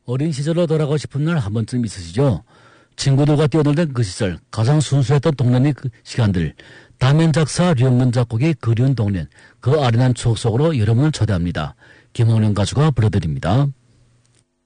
어린 시절로 돌아가고 싶은 날 한 번쯤 있으시죠? 친구들과 뛰어놀던 그 시절, 가장 순수했던 동네의 그 시간들, 다면 작사 류영근 작곡의 그리운 동네, 그 아련한 추억 속으로 여러분을 초대합니다. 김홍련 가수가 불러드립니다.